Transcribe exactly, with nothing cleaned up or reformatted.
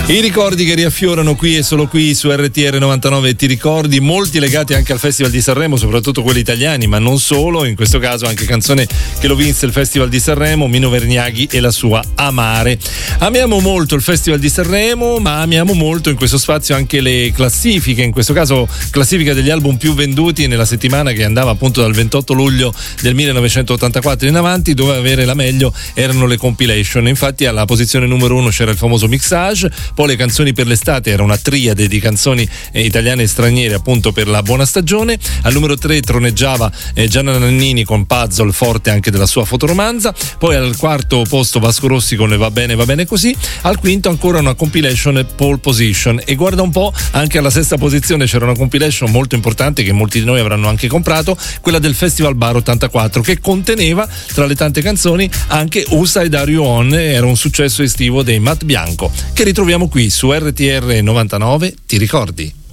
I ricordi che riaffiorano qui e solo qui su R T R novantanove, ti ricordi, molti legati anche al Festival di Sanremo, soprattutto quelli italiani, ma non solo, in questo caso anche canzone che lo vinse il Festival di Sanremo, Mino Vergnaghi e la sua Amare. Amiamo molto il Festival di Sanremo, ma amiamo molto in questo spazio anche le classifiche, in questo caso classifica degli album più venduti nella settimana che andava appunto dal ventotto luglio del millenovecentottantaquattro in avanti, dove avere la meglio erano le compilation. Infatti alla posizione numero uno c'era il famoso Mixage, poi le canzoni per l'estate, era una triade di canzoni eh, italiane e straniere appunto per la buona stagione. Al numero tre troneggiava eh, Gianna Nannini con Puzzle, forte anche della sua fotoromanza. Poi al quarto posto Vasco Rossi con Va bene va bene così. Al quinto ancora una compilation Pole Position, e guarda un po', anche alla sesta posizione c'era una compilation molto importante che molti di noi avranno anche comprato, quella del Festival Bar ottantaquattro, che conteneva tra le tante canzoni anche Upside Are You On, era un successo estivo dei Matt Bianco che ritroviamo qui su R T R novantanove, ti ricordi?